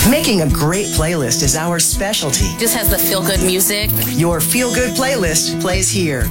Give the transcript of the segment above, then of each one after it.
Making a great playlist is our specialty. Just has the feel-good music. Your feel-good playlist plays here.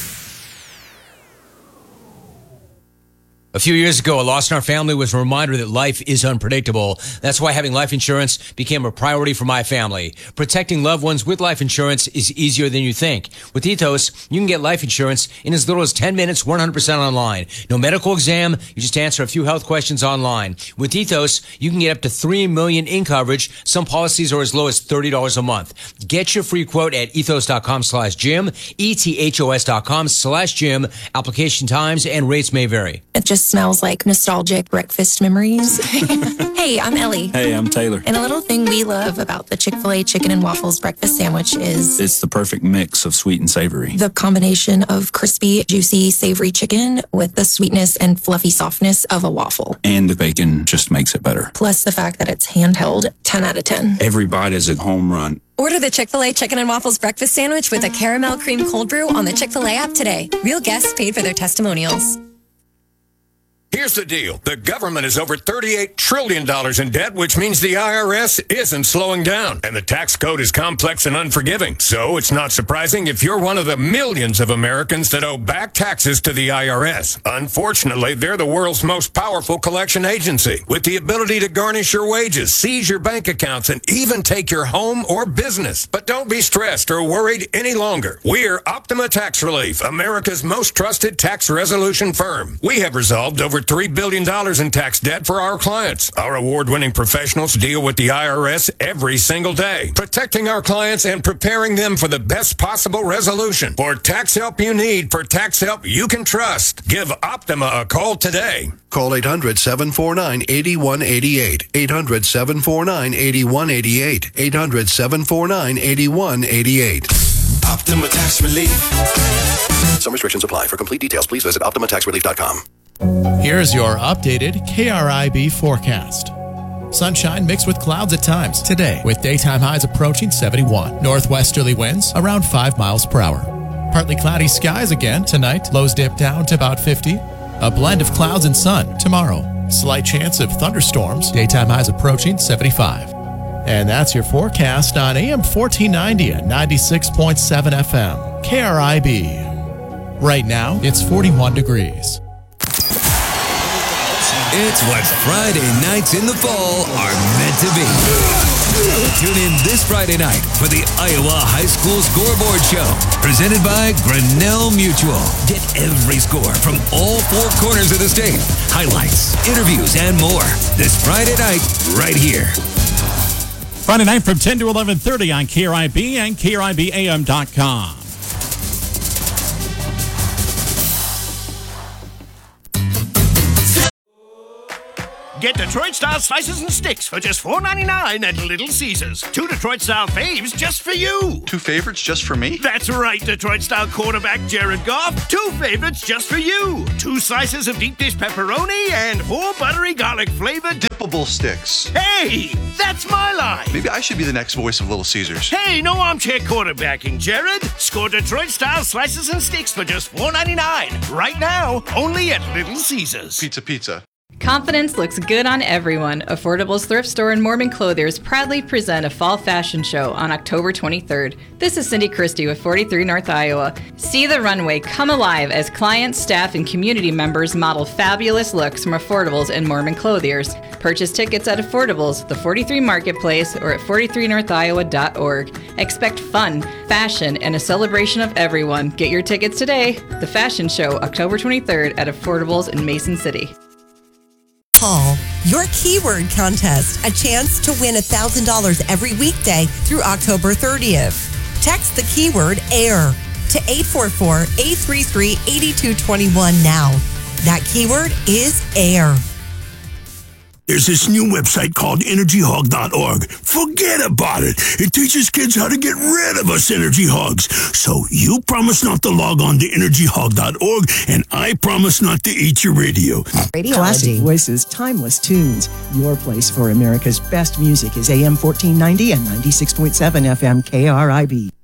A few years ago, a loss in our family was a reminder that life is unpredictable. That's why having life insurance became a priority for my family. Protecting loved ones with life insurance is easier than you think. With Ethos, you can get life insurance in as little as 10 minutes, 100% online. No medical exam, you just answer a few health questions online. With Ethos, you can get up to $3 million in coverage. Some policies are as low as $30 a month. Get your free quote at ethos.com/Jim, ethos.com/Jim. Application times and rates may vary. It just smells like nostalgic breakfast memories. Hey, I'm Ellie. Hey, I'm Taylor. And a little thing we love about the Chick-fil-A chicken and waffles breakfast sandwich is it's the perfect mix of sweet and savory. The combination of crispy, juicy, savory chicken with the sweetness and fluffy softness of a waffle. And the bacon just makes it better. Plus the fact that it's handheld, 10 out of 10. Every bite is a home run. Order the Chick-fil-A Chicken and Waffles breakfast sandwich with a caramel cream cold brew on the Chick-fil-A app today. Real guests paid for their testimonials. Here's the deal. The government is over $38 trillion in debt, which means the IRS isn't slowing down. And the tax code is complex and unforgiving. So it's not surprising if you're one of the millions of Americans that owe back taxes to the IRS. Unfortunately, they're the world's most powerful collection agency, with the ability to garnish your wages, seize your bank accounts, and even take your home or business. But don't be stressed or worried any longer. We're Optima Tax Relief, America's most trusted tax resolution firm. We have resolved over $3 billion in tax debt for our clients. Our award-winning professionals deal with the IRS every single day, protecting our clients and preparing them for the best possible resolution. For tax help you need, for tax help you can trust, give Optima a call today. Call 800-749-8188. 800-749-8188. 800-749-8188. Optima Tax Relief. Some restrictions apply. For complete details, please visit OptimaTaxRelief.com. Here's your updated KRIB forecast. Sunshine mixed with clouds at times today, with daytime highs approaching 71. Northwesterly winds around 5 miles per hour. Partly cloudy skies again tonight. Lows dip down to about 50. A blend of clouds and sun tomorrow. Slight chance of thunderstorms. Daytime highs approaching 75. And that's your forecast on AM 1490 and 96.7 FM. KRIB. Right now, it's 41 degrees. It's what Friday nights in the fall are meant to be. Tune in this Friday night for the Iowa High School Scoreboard Show, presented by Grinnell Mutual. Get every score from all four corners of the state, highlights, interviews, and more this Friday night right here. Friday night from 10 to 11:30 on KRIB and KRIBAM.com. Get Detroit-style slices and sticks for just $4.99 at Little Caesars. 2 Detroit-style faves just for you. 2 favorites just for me? That's right, Detroit-style quarterback Jared Goff. 2 favorites just for you. 2 slices of deep dish pepperoni and 4 buttery garlic-flavored dippable sticks. Hey, that's my line. Maybe I should be the next voice of Little Caesars. Hey, no armchair quarterbacking, Jared. Score Detroit-style slices and sticks for just $4.99. Right now, only at Little Caesars. Pizza. Confidence looks good on everyone. Affordable's thrift store and Mormon Clothiers proudly present a fall fashion show on October 23rd. This is Cindy Christie with 43 North Iowa. See the runway come alive as clients, staff, and community members model fabulous looks from Affordable's and Mormon Clothiers. Purchase tickets at Affordable's, the 43 Marketplace, or at 43northiowa.org. Expect fun, fashion, and a celebration of everyone. Get your tickets today. The fashion show, October 23rd at Affordable's in Mason City. Call your keyword contest, a chance to win $1,000 every weekday through October 30th. Text the keyword AIR to 844-833-8221 now. That keyword is AIR. There's this new website called EnergyHog.org. Forget about it. It teaches kids how to get rid of us energy hogs. So you promise not to log on to EnergyHog.org, and I promise not to eat your radio. Classic voices, timeless tunes. Your place for America's best music is AM 1490 and 96.7 FM KRIB.